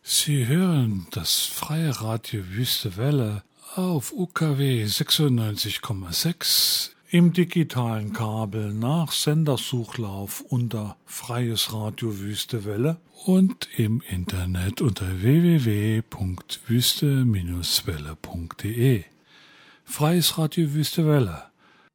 Sie hören das freie Radio Wüste Welle auf UKW 96,6 im digitalen Kabel nach Sendersuchlauf unter Freies Radio Wüste Welle und im Internet unter www.wüste-welle.de. Freies Radio Wüste Welle.